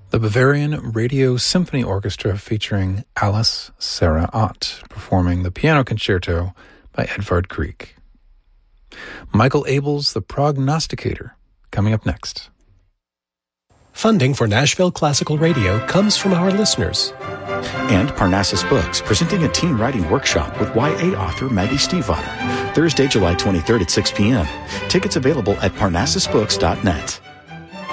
The Bavarian Radio Symphony Orchestra featuring Alice Sarah Ott performing the Piano Concerto by Edvard Grieg. Michael Abel's The Prognosticator, coming up next. Funding for Nashville Classical Radio comes from our listeners. And Parnassus Books, presenting a teen writing workshop with YA author Maggie Stiefvater, Thursday, July 23rd at 6 p.m. Tickets available at parnassusbooks.net.